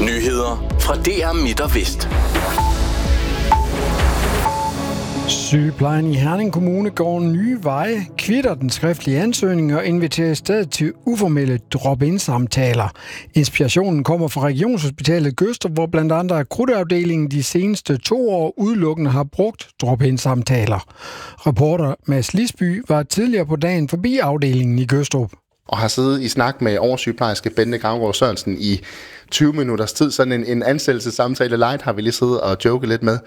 Nyheder fra DR Midt og Vest. Sygeplejen i Herning Kommune går nye veje, kvitter den skriftlige ansøgning og inviterer i stedet til uformelle drop-in-samtaler. Inspirationen kommer fra Regionshospitalet Gødstrup, hvor blandt andet akutafdelingen de seneste 2 år udelukkende har brugt drop-in-samtaler. Reporter Mads Lisby var tidligere på dagen forbi afdelingen i Gødstrup. Og har siddet i snak med oversygeplejerske Bente Gravgaard Sørensen i 20 minutters tid. Sådan en ansættelsessamtale light har vi lige siddet og joket lidt med.